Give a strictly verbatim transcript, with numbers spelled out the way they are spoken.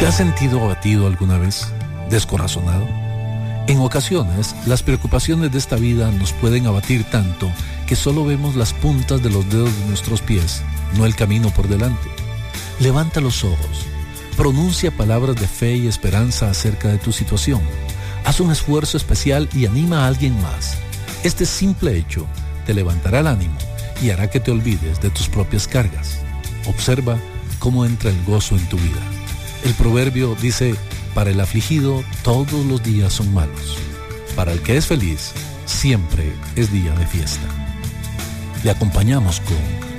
¿Te has sentido abatido alguna vez? ¿Descorazonado? En ocasiones, las preocupaciones de esta vida nos pueden abatir tanto que solo vemos las puntas de los dedos de nuestros pies, no el camino por delante. Levanta los ojos, pronuncia palabras de fe y esperanza acerca de tu situación. Haz un esfuerzo especial y anima a alguien más. Este simple hecho te levantará el ánimo y hará que te olvides de tus propias cargas. Observa cómo entra el gozo en tu vida. El proverbio dice: para el afligido todos los días son malos. Para el que es feliz, siempre es día de fiesta. Le acompañamos con